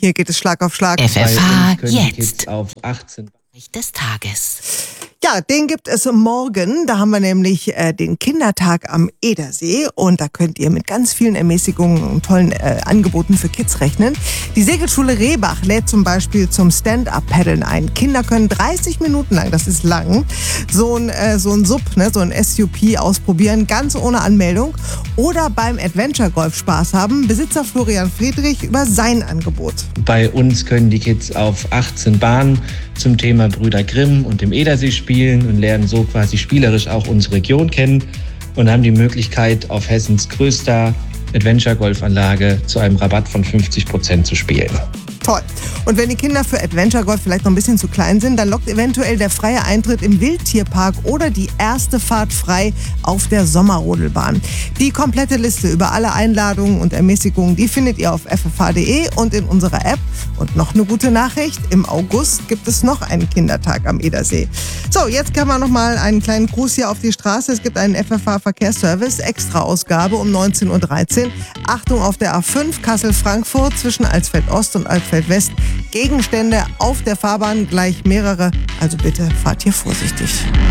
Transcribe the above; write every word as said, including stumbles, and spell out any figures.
Hier geht es Schlag auf Schlag. F F H Bei uns können die jetzt. Kids auf achtzehn Des Tages. Ja, den gibt es morgen. Da haben wir nämlich äh, den Kindertag am Edersee und da könnt ihr mit ganz vielen Ermäßigungen und tollen äh, Angeboten für Kids rechnen. Die Segelschule Rehbach lädt zum Beispiel zum Stand-Up-Paddeln ein. Kinder können dreißig Minuten lang, das ist lang, so ein, äh, so ein Sub, ne, so ein S U P ausprobieren, ganz ohne Anmeldung. Oder beim Adventure-Golf Spaß haben. Besitzer Florian Friedrich über sein Angebot. Bei uns können die Kids auf achtzehn Bahnen zum Thema Brüder Grimm und dem Edersee spielen und lernen so quasi spielerisch auch unsere Region kennen und haben die Möglichkeit, auf Hessens größter Adventure-Golfanlage zu einem Rabatt von fünfzig Prozent zu spielen. Toll. Und wenn die Kinder für Adventure Golf vielleicht noch ein bisschen zu klein sind, dann lockt eventuell der freie Eintritt im Wildtierpark oder die erste Fahrt frei auf der Sommerrodelbahn. Die komplette Liste über alle Einladungen und Ermäßigungen, die findet ihr auf f f h punkt d e und in unserer App. Und noch eine gute Nachricht, im August gibt es noch einen Kindertag am Edersee. So, jetzt kann man noch mal einen kleinen Gruß hier auf die Straße. Es gibt einen F F H-Verkehrsservice, Extra-Ausgabe um neunzehn Uhr dreizehn. Achtung auf der A fünf Kassel-Frankfurt zwischen Alsfeld-Ost und Alsfeld-West. Gegenstände auf der Fahrbahn, gleich mehrere. Also bitte fahrt hier vorsichtig.